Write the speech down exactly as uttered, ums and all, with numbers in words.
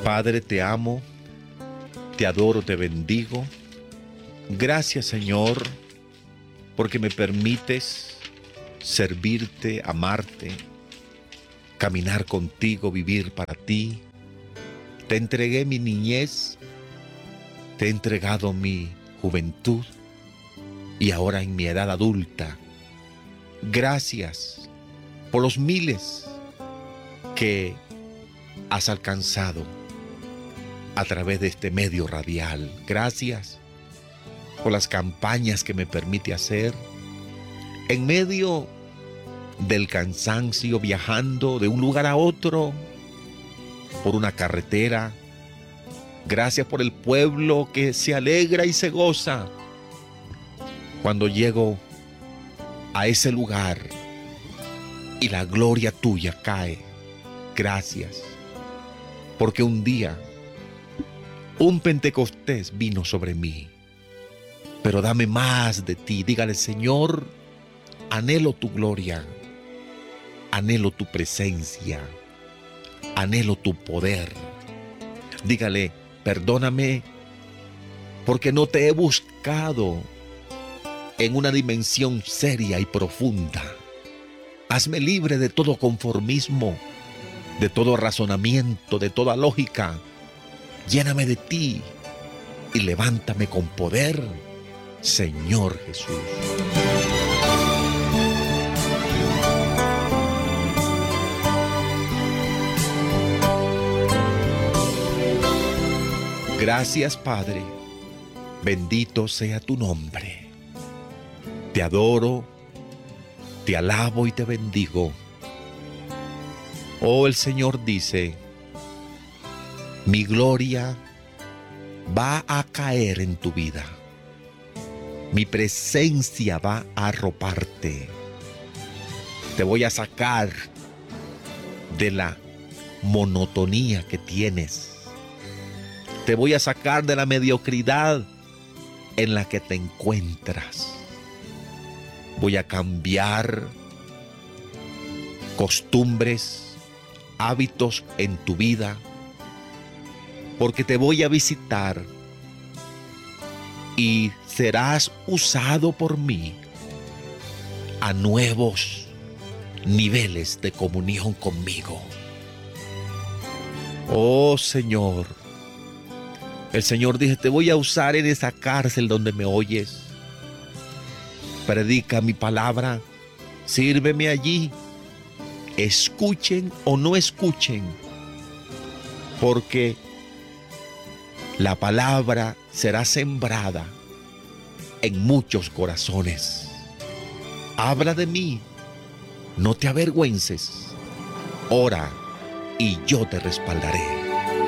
Padre, te amo, te adoro, te bendigo. Gracias, Señor, porque me permites servirte, amarte, caminar contigo, vivir para ti. Te entregué mi niñez, te he entregado mi juventud y ahora en mi edad adulta. Gracias por los miles que has alcanzado a través de este medio radial. Gracias por las campañas que me permite hacer en medio del cansancio, viajando de un lugar a otro por una carretera. Gracias por el pueblo que se alegra y se goza cuando llego a ese lugar y la gloria tuya cae. Gracias, porque un día un Pentecostés vino sobre mí. Pero dame más de ti. Dígale: Señor, anhelo tu gloria, anhelo tu presencia, anhelo tu poder. Dígale: perdóname porque no te he buscado en una dimensión seria y profunda. Hazme libre de todo conformismo, de todo razonamiento, de toda lógica. Lléname de ti y levántame con poder, Señor Jesús. Gracias, Padre. Bendito sea tu nombre. Te adoro, te alabo y te bendigo. Oh, el Señor dice: mi gloria va a caer en tu vida. Mi presencia va a arroparte. Te voy a sacar de la monotonía que tienes. Te voy a sacar de la mediocridad en la que te encuentras. Voy a cambiar costumbres, hábitos en tu vida, porque te voy a visitar y serás usado por mí a nuevos niveles de comunión conmigo. Oh Señor, el Señor dice: te voy a usar en esa cárcel donde me oyes. Predica mi palabra, sírveme allí. Escuchen o no escuchen, porque la palabra será sembrada en muchos corazones. Habla de mí, no te avergüences. Ora y yo te respaldaré.